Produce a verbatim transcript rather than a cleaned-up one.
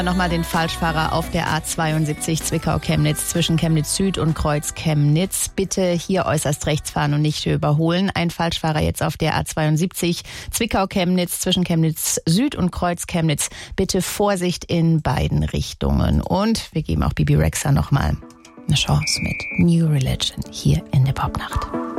Nochmal den Falschfahrer auf der A zweiundsiebzig Zwickau-Chemnitz zwischen Chemnitz Süd und Kreuz Chemnitz. Bitte hier äußerst rechts fahren und nicht überholen. Ein Falschfahrer jetzt auf der A zweiundsiebzig Zwickau-Chemnitz zwischen Chemnitz Süd und Kreuz Chemnitz. Bitte Vorsicht in beiden Richtungen. Und wir geben auch Bibi Rexha nochmal eine Chance mit New Religion hier in der Popnacht.